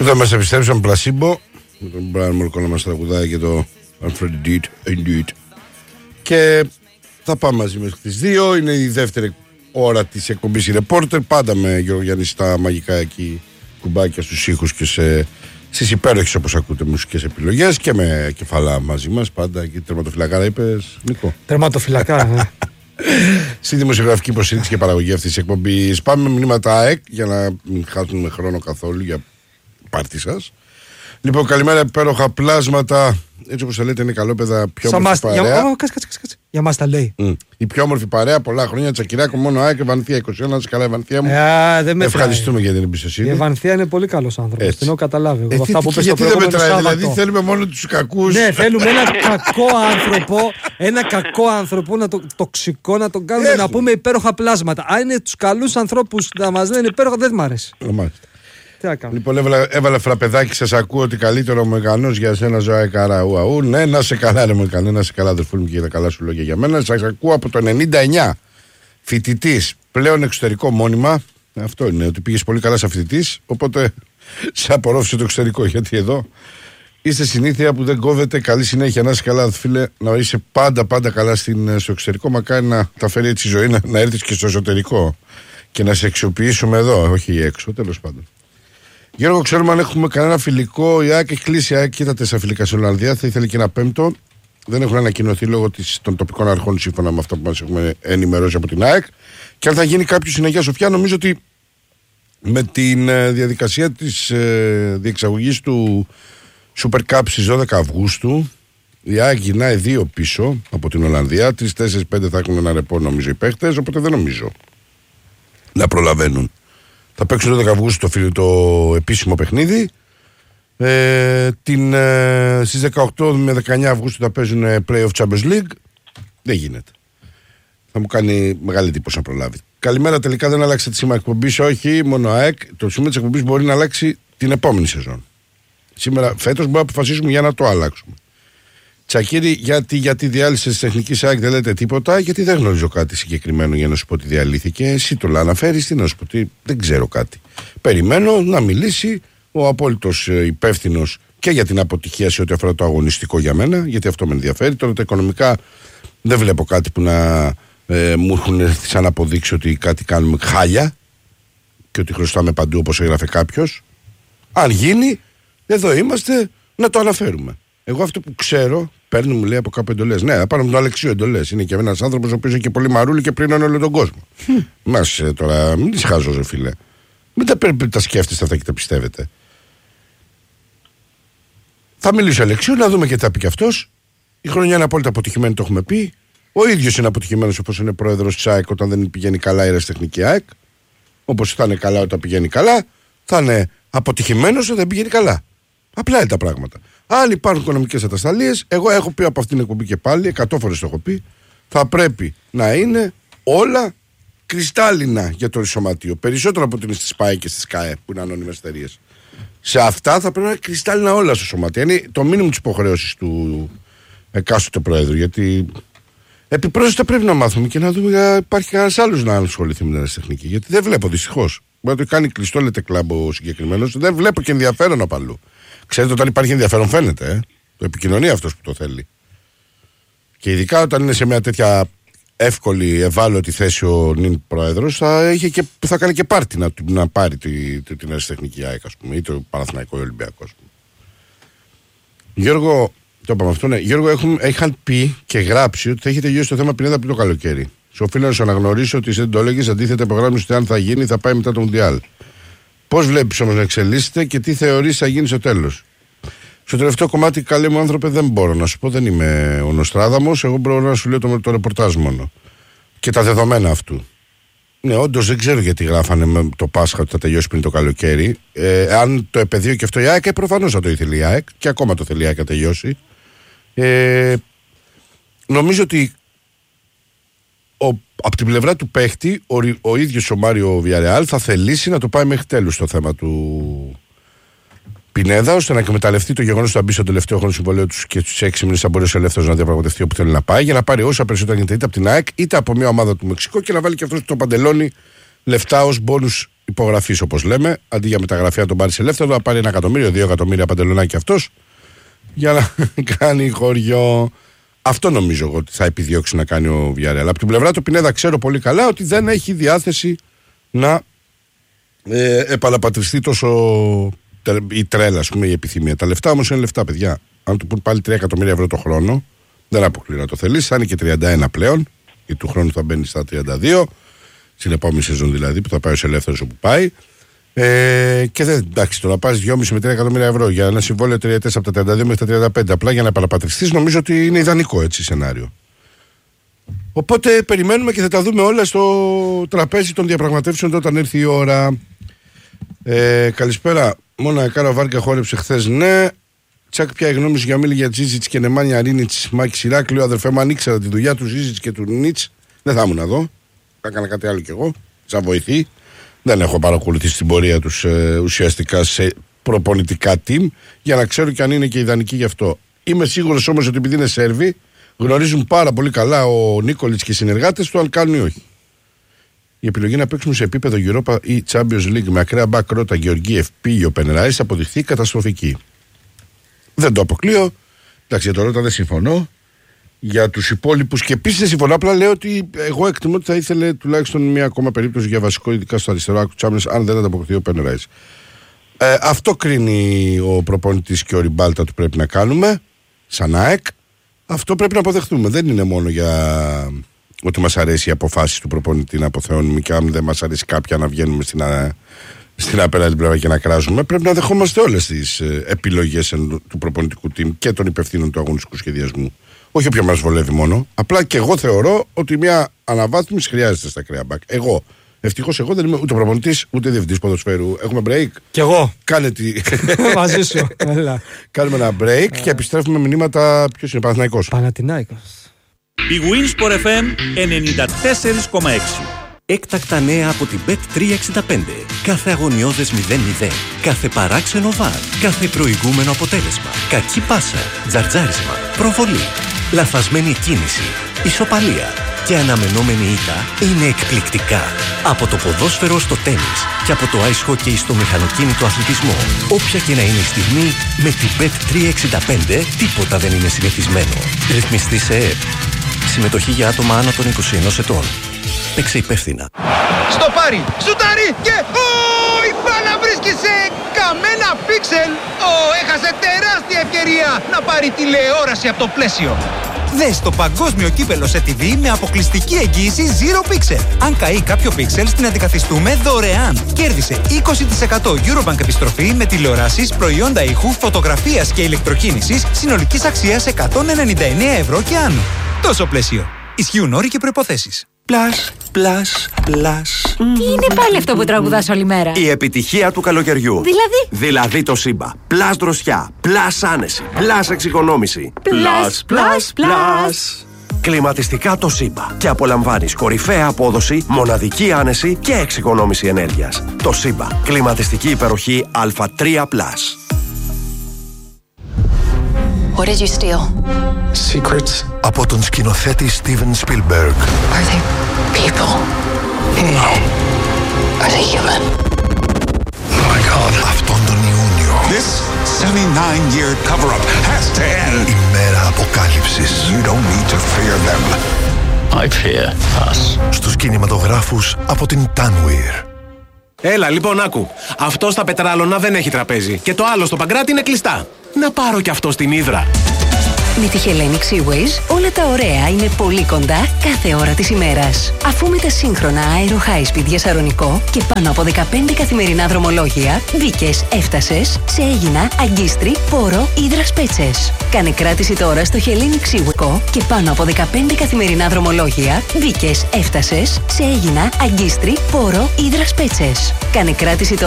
Εδώ μας επιστρέψαμε πλασίμπο. Με τον Μπράιν Μορκό να μας τραγουδάει και το Alfred Indeed. Και θα πάμε μαζί μέχρι τις 2. Είναι η δεύτερη ώρα της εκπομπής η Reporter. Πάντα με Γιώργο Γιάννη στα μαγικά εκεί κουμπάκια στους ήχους και στις υπέροχες, όπως ακούτε, μουσικές επιλογές. Και με κεφαλά μαζί μας πάντα εκεί. Τερματοφυλακάρα είπες, Νίκο? Τερματοφυλακάρα, ναι. Στη δημοσιογραφική υποστήριξη και παραγωγή αυτής της εκπομπής. Πάμε με μηνύματα ΑΕΚ για να μην χάσουμε χρόνο καθόλου για πάρτι σας. Λοιπόν, καλημέρα, υπέροχα πλάσματα. Έτσι όπως θα λέτε, είναι καλόπαιδα, πιο όμορφη παρέα. Κάτσε. Για μας τα λέει. Η πιο όμορφη παρέα, πολλά χρόνια. Τσακυράκο, μόνο ΑΕΚ, Ευανθία 21. Σε καλά, Ευανθία μου. Ευχαριστούμε για την εμπιστοσύνη. Η Ευανθία είναι πολύ καλός άνθρωπος. Την έχω καταλάβει. Αυτά που πες γιατί δεν μετράει, δηλαδή θέλουμε μόνο τους κακούς. Ναι, θέλουμε ένα κακό άνθρωπο, να τοξικό, να τον κάνουμε να πούμε υπέροχα πλάσματα. Αν είναι τους καλούς ανθρώπους να μας λένε υπέροχα, δεν μ' αρέσει. Λοιπόν, έβαλα φραπεδάκι, σας ακούω ότι καλύτερο Μεκανός για σένα, Ζωάη Καραούαου. Ναι, να σε καλά, ρε Μεκανέ, να σε καλά, αδερφούλη μου, και για τα καλά σου λόγια για μένα. Σας ακούω από το 99. Φοιτητής, πλέον εξωτερικό μόνιμα. Αυτό είναι, ότι πήγες πολύ καλά σαν φοιτητής. Οπότε σε απορρόφησε το εξωτερικό. Γιατί εδώ είστε συνήθεια που δεν κόβεται. Καλή συνέχεια, να είσαι καλά, φίλε. Να είσαι πάντα καλά στο εξωτερικό. Μακάρι να τα φέρει έτσι η ζωή, να έρθεις και στο εσωτερικό και να σε αξιοποιήσουμε εδώ, όχι έξω, τέλος πάντων. Γιώργο, ξέρουμε αν έχουμε κανένα φιλικό. Η ΑΕΚ έχει κλείσει. Η ΑΕΚ κοίτα 4 φιλικά στην Ολλανδία. Θα ήθελε και ένα πέμπτο. Δεν έχουν ανακοινωθεί λόγω των τοπικών αρχών σύμφωνα με αυτό που μας έχουμε ενημερώσει από την ΑΕΚ. Και αν θα γίνει κάποιο στην Αγία Σοφιά, νομίζω ότι με την διαδικασία της διεξαγωγής του Super Cup στις 12 Αυγούστου, η ΑΕΚ γυρνάει 2 πίσω από την Ολλανδία. 3-4-5 θα έχουν ένα ρεπό, νομίζω, οι παίχτες. Οπότε δεν νομίζω να προλαβαίνουν. Θα παίξουν το 12 Αυγούστου το επίσημο παιχνίδι. Στις 18 με 19 Αυγούστου θα παίζουν Play-off Champions League. Δεν γίνεται. Θα μου κάνει μεγάλη εντύπωση να προλάβει. Καλημέρα, τελικά δεν άλλαξε τη σήμα εκπομπής. Όχι, μόνο ΑΕΚ. Το σήμα της εκπομπής μπορεί να αλλάξει την επόμενη σεζόν. Σήμερα, φέτος, μπορούμε να αποφασίσουμε για να το αλλάξουμε. Τσακίρη, γιατί διάλυσε τη τεχνική ΑΕΚ, δεν λέτε τίποτα? Γιατί δεν γνωρίζω κάτι συγκεκριμένο για να σου πω ότι διαλύθηκε. Εσύ το αναφέρεις, τι να σου πω, δεν ξέρω κάτι. Περιμένω να μιλήσει ο απόλυτος υπεύθυνος και για την αποτυχία σε ό,τι αφορά το αγωνιστικό για μένα, γιατί αυτό με ενδιαφέρει. Τώρα τα οικονομικά δεν βλέπω κάτι που να μου έχουν σαν αποδείξει ότι κάτι κάνουμε χάλια και ότι χρωστάμε παντού όπως έγραφε κάποιος. Αν γίνει, εδώ είμαστε να το αναφέρουμε. Εγώ αυτό που ξέρω, παίρνω, μου λέει από κάπου εντολές. Ναι, θα πάρω με τον Αλεξίου εντολές. Είναι και ένας άνθρωπος ο οποίος έχει και πολύ μαρούλι και πληρώνει όλο τον κόσμο. Μας τώρα, μην τις χάζω, ρε φίλε. Μην τα σκέφτεστε αυτά και τα πιστεύετε. Θα μιλήσω ο Αλεξίου, να δούμε και τι θα πει κι αυτός. Η χρονιά είναι απόλυτα αποτυχημένη, το έχουμε πει. Ο ίδιος είναι αποτυχημένος όπως είναι πρόεδρος της ΑΕΚ όταν δεν πηγαίνει καλά η αεραστεχνική ΑΕΚ. Όπως θα είναι καλά όταν πηγαίνει καλά, θα είναι αποτυχημένος όταν δεν πηγαίνει καλά. Απλά είναι τα πράγματα. Αν υπάρχουν οικονομικές ατασταλίες, εγώ έχω πει από αυτήν την εκπομπή και πάλι, 100 φορές το έχω πει, θα πρέπει να είναι όλα κρυστάλλινα για το σωματείο. Περισσότερο από ότι είναι στις ΠΑΕ και στις ΚΑΕ που είναι ανώνυμες εταιρείες. Σε αυτά θα πρέπει να είναι κρυστάλλινα όλα στο σωματείο. Είναι το μήνυμα της υποχρέωσης του εκάστοτε Προέδρου. Γιατί επιπρόσθετα πρέπει να μάθουμε και να δούμε αν υπάρχει κανένας άλλος να ασχοληθεί με την αεραστεχνική. Γιατί δεν βλέπω δυστυχώς. Μπορεί να το κάνει κλειστό, λέτε κλάμπο συγκεκριμένος. Δεν βλέπω και ενδιαφέρον απαλού. Ξέρετε, όταν υπάρχει ενδιαφέρον φαίνεται. Το επικοινωνεί αυτός που το θέλει. Και ειδικά όταν είναι σε μια τέτοια εύκολη, ευάλωτη θέση ο νυν πρόεδρος, θα κάνει και πάρτι να πάρει την αεραστεχνική ΑΕΚ, ας πούμε, ή το Παναθηναϊκό ή Ολυμπιακό, ας πούμε. Γιώργο, το είπαμε αυτό, ναι. Γιώργο, είχαν πει και γράψει ότι θα έχει τελειώσει το θέμα Πινέδα πριν το καλοκαίρι. Σου οφείλω να σου αναγνωρίσω ότι εσύ δεν το έλεγες, αντίθετα υπογράμμισε ότι αν θα γίνει θα πάει μετά το Μουντιάλ. Πώς βλέπεις όμως να εξελίσσεται και τι θεωρείς θα γίνει στο τέλος? Στο τελευταίο κομμάτι, καλέ μου άνθρωπε, δεν μπορώ να σου πω, δεν είμαι ο Νοστράδαμος. Εγώ μπορώ να σου λέω το ρεπορτάζ μόνο. Και τα δεδομένα αυτού. Ναι, όντως δεν ξέρω γιατί γράφανε με το Πάσχα ότι θα τελειώσει πριν το καλοκαίρι. Αν το επαιδείο και αυτό η ΑΕΚ, προφανώς θα το ήθελε η ΑΕΚ και ακόμα το θέλει η ΑΕΚ να τελειώσει. Νομίζω ότι από την πλευρά του παίχτη, ο ίδιος ο Μάριο Βιαρεάλ θα θελήσει να το πάει μέχρι τέλους το θέμα του Πινέδα, ώστε να εκμεταλλευτεί το γεγονός ότι θα μπει στο τελευταίο χρόνο συμβολέου του και στους 6 μήνες θα μπορέσει ελεύθερος να διαπραγματευτεί όπου θέλει να πάει, για να πάρει όσα περισσότερα γίνεται είτε από την ΑΕΚ είτε από μια ομάδα του Μεξικό και να βάλει και αυτό το παντελόνι λεφτά ως μπόνους υπογραφής, όπως λέμε, αντί για μεταγραφή να τον πάρει ελεύθερο, να πάρει 1 εκατομμύριο, 2 εκατομμύρια παντελονάκι αυτός για να κάνει χωριό. Αυτό νομίζω εγώ ότι θα επιδιώξει να κάνει ο Villarreal. Από την πλευρά του Πινέδα ξέρω πολύ καλά ότι δεν έχει διάθεση να επαναπατριστεί τόσο η τρέλα, ας πούμε, η επιθυμία. Τα λεφτά όμως είναι λεφτά, παιδιά. Αν του πούν πάλι 3 εκατομμύρια ευρώ το χρόνο, δεν αποκλείω να το θέλει. Θα είναι και 31 πλέον, γιατί του χρόνου θα μπαίνει στα 32, στην επόμενη σεζόν δηλαδή, που θα πάει ως ελεύθερος όπου πάει. Και δεν, εντάξει, το να πας 2,5 με 3 εκατομμύρια ευρώ για ένα συμβόλαιο 3 από τα 32 μέχρι τα 35, απλά για να επαναπατριστείς, νομίζω ότι είναι ιδανικό έτσι σενάριο. Οπότε περιμένουμε και θα τα δούμε όλα στο τραπέζι των διαπραγματεύσεων όταν έρθει η ώρα. Καλησπέρα. Μόνα Κάρα Βάρκα χόρεψε χθες, ναι. Τσακ, ποια η γνώμη σου για Μίλη για Τζίζιτς και Νεμάνια Ρίνιτς, Μάκη Ηράκλειο? Αδερφέ μου, αν ήξερα τη δουλειά του Τζίζιτς και του Νίτς, δεν θα ήμουν εδώ. Θα έκανα κάτι άλλο κι εγώ, σαν βοηθή. Δεν έχω παρακολουθήσει την πορεία τους ουσιαστικά σε προπονητικά team για να ξέρω και αν είναι και ιδανική γι' αυτό. Είμαι σίγουρος όμως ότι επειδή είναι Σέρβοι, γνωρίζουν πάρα πολύ καλά ο Νίκολιτς και οι συνεργάτες του αν κάνουν ή όχι. Η επιλογή να παίξουμε σε επίπεδο Europa ή Champions League με ακραία μπακ Ρώτα, Γεωργίεφ, Πίγιο, Πενεράης αποδειχθεί καταστροφική. Δεν το αποκλείω. Εντάξει, για το Ρώτα δεν συμφωνώ. Για τους υπόλοιπους και επίσης δεν συμφωνώ. Απλά λέω ότι εγώ εκτιμώ ότι θα ήθελε τουλάχιστον μια ακόμα περίπτωση για βασικό, ειδικά στο αριστερό άκου Champions, αν δεν ανταποκριθεί ο Πενεράης. Αυτό κρίνει ο προπονητής και ο Ριμπάλτα του πρέπει να κάνουμε. Σαν ΑΕΚ. Αυτό πρέπει να αποδεχτούμε. Δεν είναι μόνο για ότι μας αρέσει οι αποφάσεις του προπονητή να αποθεώνουμε και αν δεν μας αρέσει κάποια να βγαίνουμε στην απέναντι πλευρά και να κράζουμε. Πρέπει να δεχόμαστε όλες τις επιλογές του προπονητικού team και των υπευθύνων του αγωνιστικού σχεδιασμού. Όχι όποια μας βολεύει μόνο. Απλά και εγώ θεωρώ ότι μια αναβάθμιση χρειάζεται στα κρέα μπακ. Εγώ. Ευτυχώς εγώ δεν είμαι ούτε προπονητής ούτε διευθυντής ποδοσφαίρου. Έχουμε break. Κι εγώ. Κάνε τι. Μαζί σου. Κάνουμε ένα break και επιστρέφουμε μηνύματα. Ποιος είναι, Παναθηναϊκός? Παναθηναϊκός. Η Winsport FM 94,6. Έκτακτα νέα από την Bet365. Κάθε αγωνιώδες 0-0. Κάθε παράξενο βαρ. Κάθε προηγούμενο αποτέλεσμα. Κακή πάσα. Τζαρτζάρισμα. Προβολή. Λαθασμένη κίνηση. Ισοπαλία. Και αναμενόμενη ήττα είναι εκπληκτικά. Από το ποδόσφαιρο στο τένις και από το ice hockey στο μηχανοκίνητο αθλητισμό. Όποια και να είναι η στιγμή, με την Bet365 τίποτα δεν είναι συνηθισμένο. Ρυθμιστή σε ΕΕΠ. Συμμετοχή για άτομα άνω των 21 ετών. Παίξε υπεύθυνα. Στο πάρει, σουτάρει και η μπάλα βρίσκει σε καμένα πίξελ. Έχασε τεράστια ευκαιρία να πάρει τηλεόραση από το πλαίσιο. Δες το παγκόσμιο κύπελο σε TV με αποκλειστική εγγύηση Zero Pixel. Αν καεί κάποιο πίξελ, την αντικαθιστούμε δωρεάν. Κέρδισε 20% Eurobank επιστροφή με τηλεοράσεις, προϊόντα ήχου, φωτογραφίας και ηλεκτροκίνησης συνολικής αξίας 199 ευρώ και άνω. Τόσο πλαίσιο. Ισχύουν όροι και προϋποθέσεις. Πλάς. Τι είναι πάλι αυτό που τραγουδάς όλη μέρα? Η επιτυχία του καλοκαιριού. Δηλαδή το Σύμπα. Πλάς δροσιά. Πλάς άνεση. Πλάς εξοικονόμηση. Πλάς. Κλιματιστικά το Σύμπα. Και απολαμβάνεις κορυφαία απόδοση, μοναδική άνεση και εξοικονόμηση ενέργειας. Το Σύμπα. Κλιματιστική υπεροχή Α3+. What did you steal? Secrets. Από τον σκηνοθέτη Steven Spielberg. Are they people? No. Are they human? Oh my God. Αυτόν τον Ιούνιο. This 79-year cover-up has to end. Η μέρα αποκάλυψης. You don't need to fear them. I fear us. Στους κινηματογράφους από την Tanweer. Έλα, λοιπόν, άκου. Αυτό στα Πετράλωνα δεν έχει τραπέζι. Και το άλλο στο Παγκράτη είναι κλειστά. Να πάρω κι αυτό στην Ύδρα. Με τη Hellenic Seaways όλα τα ωραία είναι πολύ κοντά κάθε ώρα της ημέρας. Αφού με τα σύγχρονα Aero High Speed για Σαρονικό και πάνω από 15 καθημερινά δρομολόγια μπήκες, έφτασες σε Αίγινα, Αγκίστρι, Πόρο, Ύδρας Πέτσες. Κάνε κράτηση τώρα στο Hellenic Seaways και πάνω από 15 καθημερινά δρομολόγια μπήκες, έφτασες σε Αίγινα, Αγκίστρι, Πόρο, Ύδρας Πέτσες. Κάνε κράτηση τώρα.